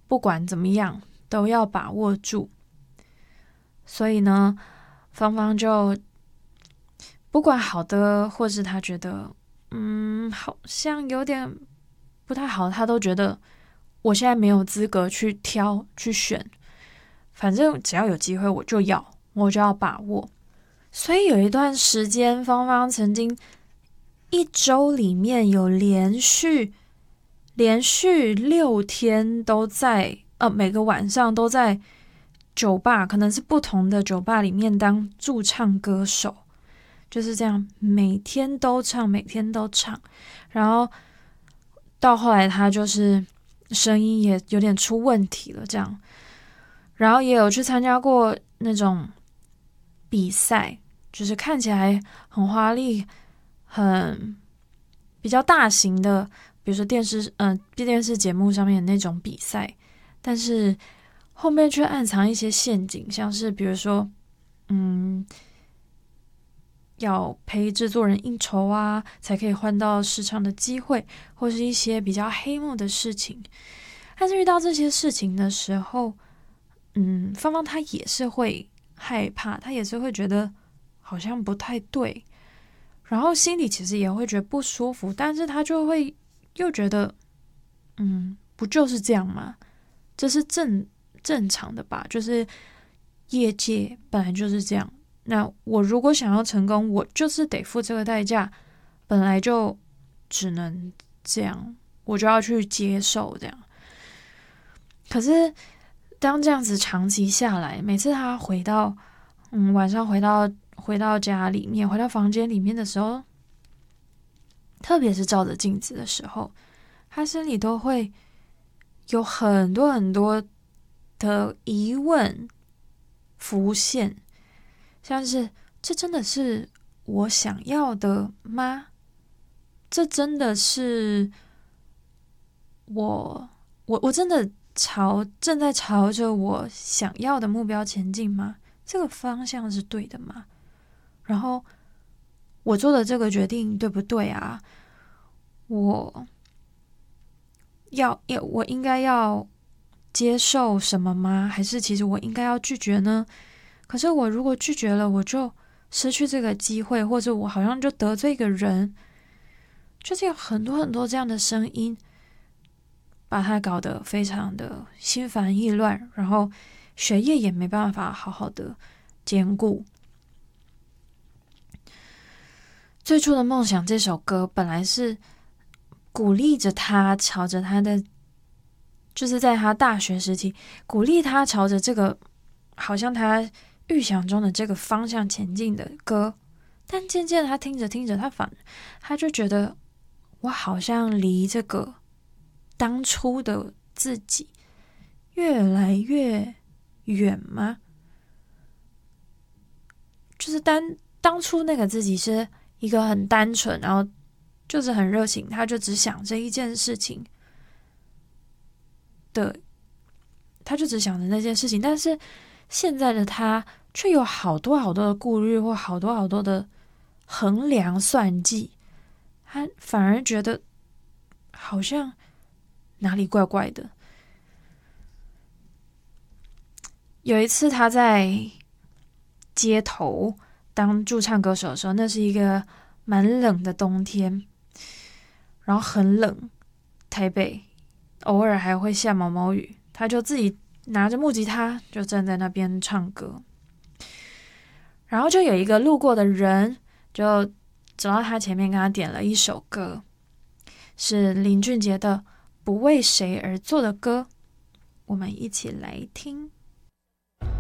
不管怎么样都要把握住。所以呢，芳芳就不管好的，或是他觉得好像有点不太好，他都觉得我现在没有资格去挑去选，反正只要有机会我就要把握。所以有一段时间，芳芳曾经1周里面有连续6天都在每个晚上都在酒吧，可能是不同的酒吧里面当驻唱歌手，就是这样每天都唱。然后到后来他就是声音也有点出问题了这样，然后也有去参加过那种比赛，就是看起来很华丽很比较大型的，比如说电视节目上面的那种比赛，但是后面却暗藏一些陷阱，像是比如说要陪制作人应酬啊，才可以换到试唱的机会，或是一些比较黑幕的事情。但是遇到这些事情的时候，芳芳她也是会害怕，她也是会觉得好像不太对，然后心里其实也会觉得不舒服，但是她就会又觉得不就是这样吗？这是正常的吧，就是业界本来就是这样，那我如果想要成功，我就是得付这个代价，本来就只能这样，我就要去接受这样。可是当这样子长期下来，每次他回到晚上回到家里面，回到房间里面的时候，特别是照着镜子的时候，他心里都会有很多很多的疑问浮现，像是这真的是我想要的吗？这真的是我真的正在朝着我想要的目标前进吗？这个方向是对的吗？然后我做的这个决定对不对啊？我应该要接受什么吗？还是其实我应该要拒绝呢？可是我如果拒绝了，我就失去这个机会，或者我好像就得罪一个人，就是有很多很多这样的声音，把他搞得非常的心烦意乱，然后学业也没办法好好的兼顾。最初的梦想这首歌本来是鼓励着他，朝着他的，就是在他大学时期，鼓励他朝着这个好像他预想中的这个方向前进的歌。但渐渐他听着听着，他就觉得我好像离这个当初的自己越来越远吗？就是当初那个自己是一个很单纯，然后就是很热情，他就只想这一件事情的，他就只想着那件事情。但是现在的他却有好多好多的顾虑，或好多好多的衡量算计，他反而觉得好像哪里怪怪的。有一次他在街头当驻唱歌手的时候，那是一个蛮冷的冬天，然后很冷，台北偶尔还会下毛毛雨，他就自己拿着木吉他就站在那边唱歌，然后就有一个路过的人就走到他前面跟他点了一首歌，是林俊杰的《不为谁而作的歌》，我们一起来听。